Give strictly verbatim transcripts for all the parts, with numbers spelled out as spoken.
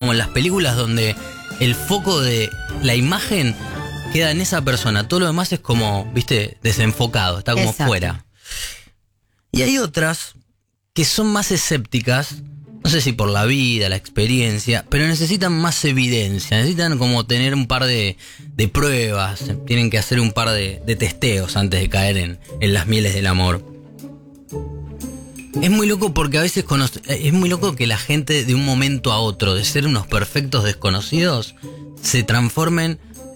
como en las películas donde el foco de la imagen queda en esa persona. Todo lo demás es como, viste, desenfocado, está como Exacto. fuera. Y hay otras que son más escépticas, no sé si por la vida, la experiencia, pero necesitan más evidencia, necesitan como tener un par de, de pruebas, tienen que hacer un par de, de testeos antes de caer en, en las mieles del amor. Es muy loco porque a veces conoce, es muy loco que la gente de un momento a otro, de ser unos perfectos desconocidos, se transformen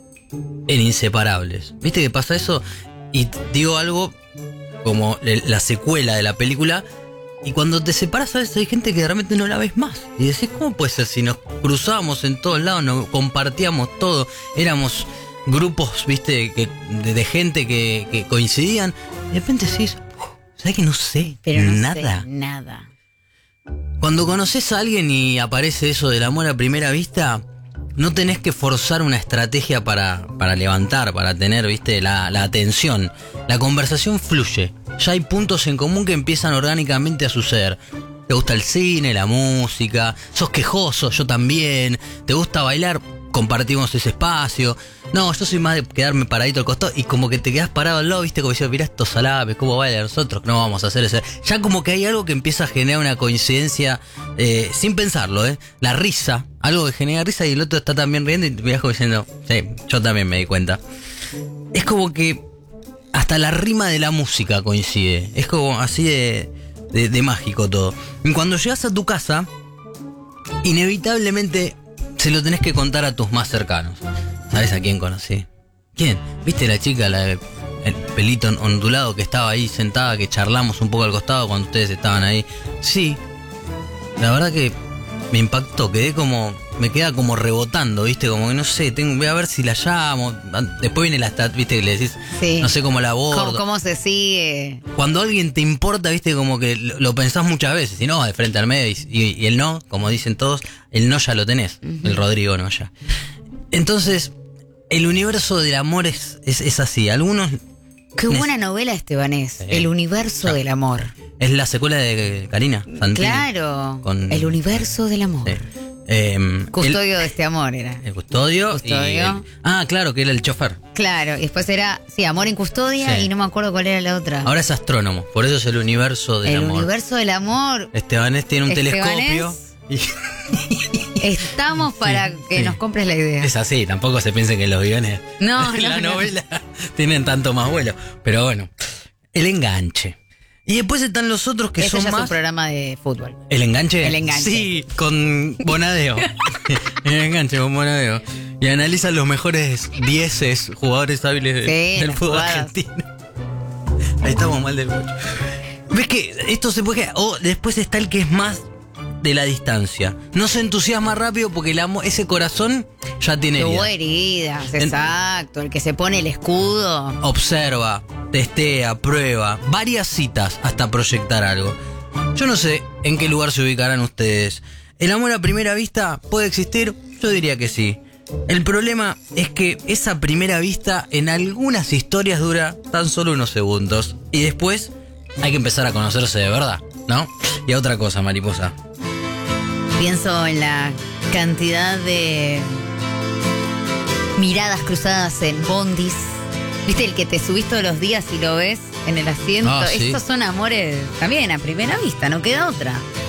en inseparables. ¿Viste que pasa eso? Y digo algo como la secuela de la película. Y cuando te separas, a veces hay gente que realmente no la ves más. Y decís, ¿cómo puede ser si nos cruzábamos en todos lados, nos compartíamos todo? Éramos grupos, viste, que, de, de gente que, que coincidían. Y de repente decís, ¿sabes que no sé Pero no nada? sé nada. Cuando conoces a alguien y aparece eso del amor a primera vista, no tenés que forzar una estrategia para, para levantar, para tener, viste, la, la atención. La conversación fluye. Ya hay puntos en común que empiezan orgánicamente a suceder. Te gusta el cine, la música, sos quejoso, yo también. Te gusta bailar, compartimos ese espacio. No, yo soy más de quedarme paradito al costado y como que te quedás parado al lado, viste, como diciendo, mirá estos salapes, cómo bailan nosotros, no vamos a hacer eso. Ya como que hay algo que empieza a generar una coincidencia eh, sin pensarlo, ¿eh? La risa, algo que genera risa y el otro está también riendo y te mirás como diciendo, sí, yo también me di cuenta. Es como que hasta la rima de la música coincide. Es como así de, de, de mágico todo. Y cuando llegas a tu casa, inevitablemente se lo tenés que contar a tus más cercanos. ¿Sabes a quién conocí? ¿Quién? ¿Viste la chica, la de el pelito ondulado que estaba ahí sentada, que charlamos un poco al costado cuando ustedes estaban ahí? Sí. La verdad que me impactó, quedé como... Me queda como rebotando, ¿viste? Como que no sé, tengo, voy a ver si la llamo. Después viene la stat, ¿viste? Que le decís, Sí. no sé cómo la abordo. ¿Cómo, cómo se sigue? Cuando alguien te importa, ¿viste? Como que lo, lo pensás muchas veces. Y no, de frente al medio. Y, y, y el no, como dicen todos, el no ya lo tenés. Uh-huh. El Rodrigo no ya. Entonces, el universo del amor es, es, es así. Algunos... Qué buena novela, Estebanés. Sí. El universo sí. del amor. Es la secuela de Karina Santini. Claro. Con... El universo del amor. Sí. Eh, custodio el, de este amor era. El custodio. Custodio. Y el, ah, claro, que era el chofer. Claro, y después era, sí, Amor en Custodia, sí. Y no me acuerdo cuál era la otra. Ahora es astrónomo, por eso es el universo del el amor. El universo del amor. Estebanés tiene un Estebanés, telescopio. Y... Estamos para sí, que sí. nos compres la idea. Es así, tampoco se piensen que los guiones no, de no, la no. novela tienen tanto más vuelo. Pero bueno, el enganche. Y después están los otros que Ese son ya más... es un programa de fútbol. ¿El enganche? El enganche. Sí, con Bonadeo. El enganche con Bonadeo. Y analizan los mejores dieces jugadores hábiles de, sí, del fútbol jugadas. argentino. Ahí estamos mal del bocho. ¿Ves que esto se puede... O oh, después está el que es más de la distancia. No se entusiasma rápido porque el amor, ese corazón ya tiene heridas. Tuvo heridas, exacto. El que se pone el escudo. Observa, testea, prueba. Varias citas hasta proyectar algo. Yo no sé en qué lugar se ubicarán ustedes. ¿El amor a primera vista puede existir? Yo diría que sí. El problema es que esa primera vista en algunas historias dura tan solo unos segundos. Y después hay que empezar a conocerse de verdad, ¿no? Y a otra cosa, mariposa. Pienso en la cantidad de miradas cruzadas en bondis. ¿Viste el que te subís todos los días y lo ves en el asiento? Ah, sí. Estos son amores también a primera vista, no queda otra.